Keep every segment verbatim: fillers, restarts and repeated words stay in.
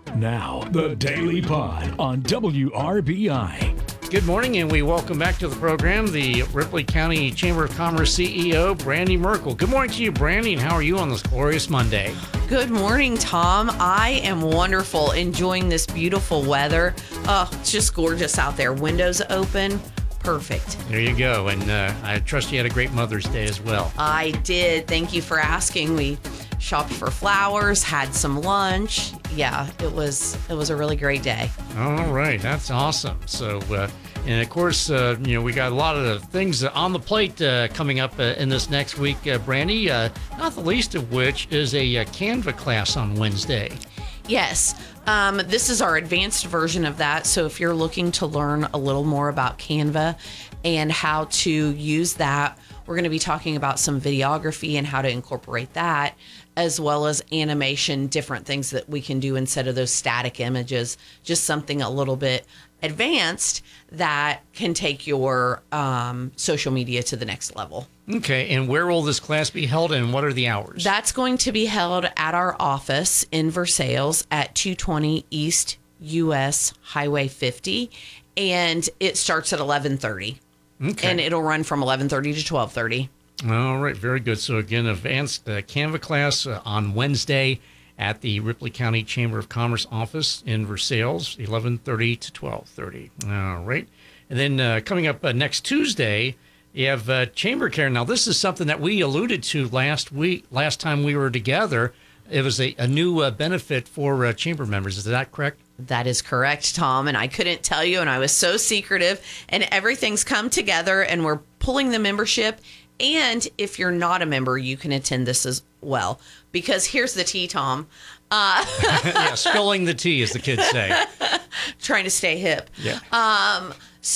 Now, the Daily Pod on W R B I. Good morning, and we welcome back to the program the Ripley County Chamber of Commerce C E O, Brandy Merkel. Good morning to you, Brandy, and how are you on this glorious Monday? Good morning, Tom. I am wonderful, enjoying this beautiful weather. Oh, it's just gorgeous out there. Windows open. Perfect. There you go, and uh, I trust you had a great Mother's Day as well. I did. Thank you for asking. We shopped for flowers, had some lunch. Yeah, it was it was a really great day. All right, that's awesome. So, uh, and of course, uh, you know, we got a lot of things on the plate uh, coming up uh, in this next week, uh, Brandy, uh, not the least of which is a uh, Canva class on Wednesday. Yes. Um, this is our advanced version of that. So if you're looking to learn a little more about Canva and how to use that, we're going to be talking about some videography and how to incorporate that, as well as animation, different things that we can do instead of those static images, just something a little bit advanced that can take your um, social media to the next level. Okay, and where will this class be held and what are the hours? That's going to be held at our office in Versailles at two twenty East U S Highway fifty, and it starts at eleven thirty. Okay. And it'll run from eleven thirty to twelve thirty. All right, very good. So again, advanced uh, Canva class uh, on Wednesday at the Ripley County Chamber of Commerce office in Versailles, eleven thirty to twelve thirty. All right. And then uh, coming up uh, next Tuesday, you have uh, Chamber Care. Now, this is something that we alluded to last week, last time we were together. It was a, a new uh, benefit for uh, chamber members. Is that correct? That is correct, Tom. And I couldn't tell you, and I was so secretive. And everything's come together, and we're pulling the membership. And if you're not a member, you can attend this as well. Because here's the tea, Tom. Uh, yeah, spilling the tea, as the kids say. Trying to stay hip. Yeah. Um.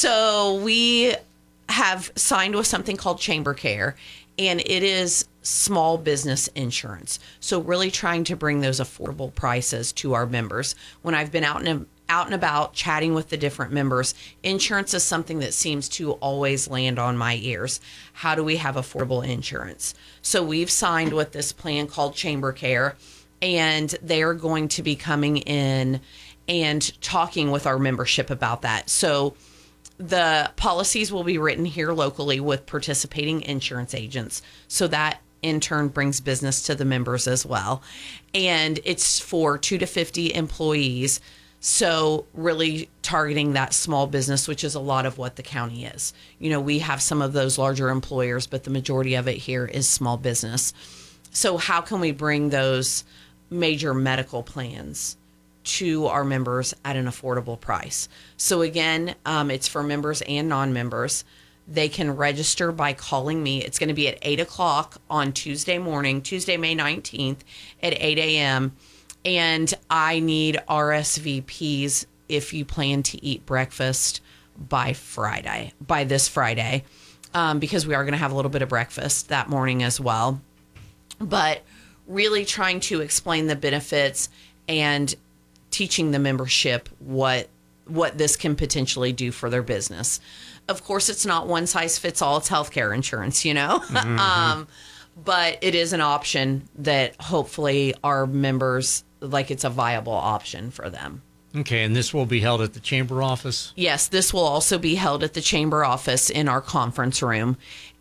So we have signed with something called Chamber Care, and it is small business insurance. So really trying to bring those affordable prices to our members. When I've been out and out and about chatting with the different members, insurance is something that seems to always land on my ears. How do we have affordable insurance? So we've signed with this plan called Chamber Care, and they're going to be coming in and talking with our membership about that. So the policies will be written here locally with participating insurance agents. So that in turn brings business to the members as well. And it's for two to fifty employees. So really targeting that small business, which is a lot of what the county is. You know, we have some of those larger employers, but the majority of it here is small business. So how can we bring those major medical plans to our members at an affordable price? So again, um, it's for members and non-members. They can register by calling me. It's going to be at eight o'clock on Tuesday morning, Tuesday, May nineteenth at eight a.m. And I need R S V Ps if you plan to eat breakfast by Friday, by this Friday, um, because we are going to have a little bit of breakfast that morning as well. But really trying to explain the benefits and teaching the membership what what this can potentially do for their business. Of course, it's not one size fits all. It's healthcare insurance, you know, mm-hmm. um, but it is an option that hopefully our members, like it's a viable option for them. Okay, and this will be held at the chamber office? Yes, this will also be held at the chamber office in our conference room.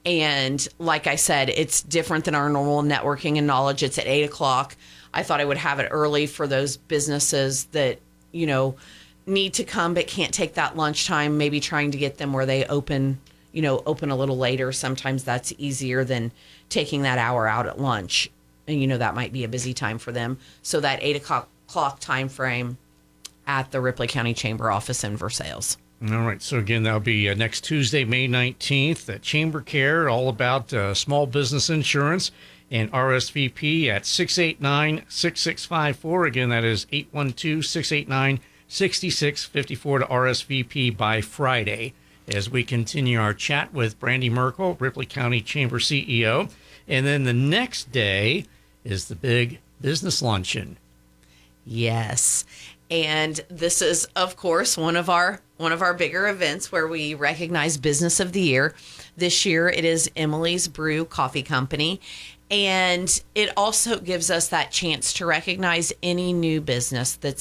And like I said, it's different than our normal networking and knowledge. It's at eight o'clock. I thought I would have it early for those businesses that, you know, need to come but can't take that lunchtime, maybe trying to get them where they open, you know, open a little later. Sometimes that's easier than taking that hour out at lunch. And, you know, that might be a busy time for them. So that eight o'clock time frame at the Ripley County Chamber office in Versailles. All right. So again, that'll be uh, next Tuesday, May nineteenth at Chamber Care, all about uh, small business insurance, and R S V P at six eight nine, six six five four. Again, that is eight one two, six eight nine, six six five four to R S V P by Friday as we continue our chat with Brandy Merkel, Ripley County Chamber C E O. And then the next day is the big business luncheon. Yes. And this is, of course, one of our one of our bigger events where we recognize Business of the Year. This year, it is Emily's Brew Coffee Company. And it also gives us that chance to recognize any new business that's